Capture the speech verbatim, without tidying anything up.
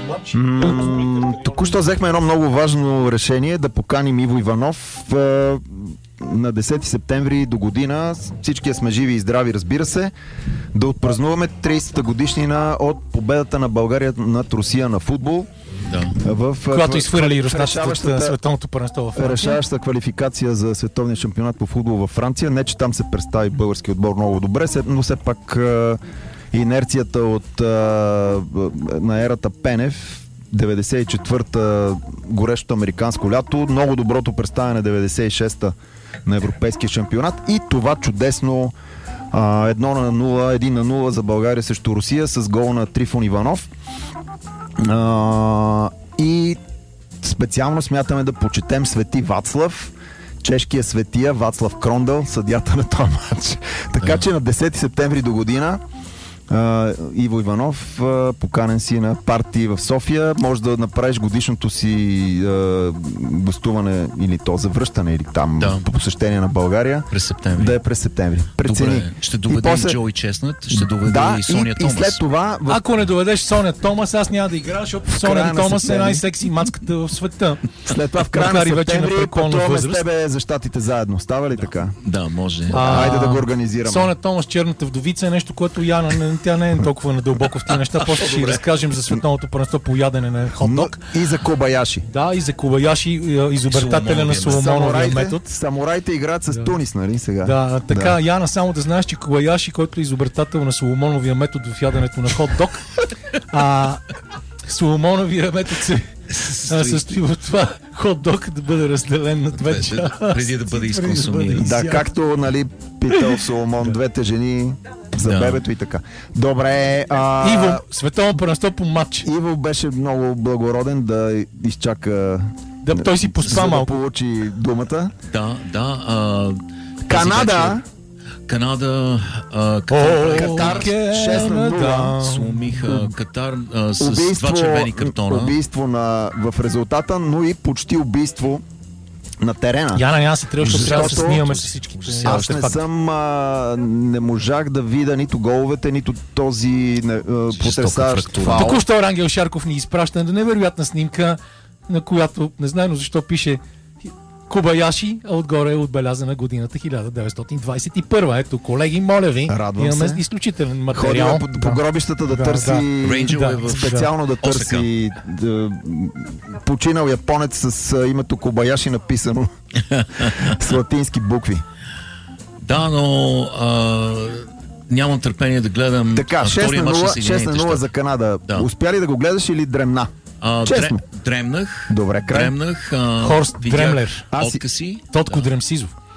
матч. М- току-що взехме едно много важно решение да поканим Иво Иванов а, на десети септември до година. Всички сме живи и здрави, разбира се, да отпразнуваме тридесета годишнина от победата на България над Русия на футбол. Да. В, Когато изхвърли руснаците от световното първенство във Франция. Решаваща квалификация за световния шампионат по футбол във Франция. Не, че там се представи български отбор много добре, но все пак а, инерцията от, а, на ерата Пенев, деветдесет и четвърта горещото американско лято, много доброто представяне деветдесет и шеста на европейския шампионат и това чудесно а, едно на нула, един на нула за България срещу Русия с гол на Трифон Иванов. А, и специално смятаме да почетем Свети Вацлав, чешкия светия Вацлав Крондъл, съдията на този матч. Така че на десети септември до година Uh, Иво Иванов, uh, поканен си на парти в София. Може да направиш годишното си uh, гостуване или то завръщане или там да. по посещение на България. През септември. Да е през септември. Прецени. Добре. Ще доведе и после... Джои Честнат, ще доведе да, и Соня и, Томас. И след това... В... Ако не доведеш Соня Томас, аз няма да играя, защото Соня Томас е най-секси мацката в света. След това в края на септември пътуваме с тебе за щатите заедно. Става ли да. така? Да, може. А, Айде да го организираме. Соня Томас, черната вдовица е нещо, което Яна, тя не е толкова надълбоко в тези неща. После ще разкажем за световното първенство по ядене на хот-дог. И за Кобаяши. Да, и за Кобаяши, изобретателя на Соломоновия метод. Самураите играят с да. Тунис, нали сега? Да, така, да. Яна, само да знаеш, че Кобаяши, който е изобретател на Соломоновия метод в яденето на хот-дог, а Соломоновия метод се състои в това хот-дог да бъде разделен на две части. Преди да бъде изконсумиран. Да, както, нали, питал Соломон, двете жени за да. бебето и така. Добре. А... Иво, световно първенство по матч. Иво беше много благороден да изчака. Да, той си поспа малко. Да получи думата. Да, да. А, Канада. Канада, а, Катар, Катар шест на нула. Сломиха Катар а, с убийство, два червени картона. Убийство на, в резултата, но и почти убийство на терена. Яна, няма се трябва, защото трябва да се снимаме с всички. Аз не съм, а, не можах да видя нито головете, нито този потресаващ фаул. Току-що Рангел Шарков ни изпраща на невероятна снимка, на която не знам защо пише Кобаяши, а отгоре е отбелязана годината хиляда деветстотин двадесет и първа. Ето, колеги, моля ви, радвам имаме се. Изключителен материал. Ходила по, по гробищата да, да търси, да. Да, специално да търси да, починал японец с а, името Кобаяши написано с латински букви. Да, но а, нямам търпение да гледам така, шест на нула за Канада. Да. Успя ли да го гледаш или дремна? А, Честно. Дремнах. Добре, край. Дремнах. А, Хорст Дремлер. Откъси. Тотко да. Дремсизов.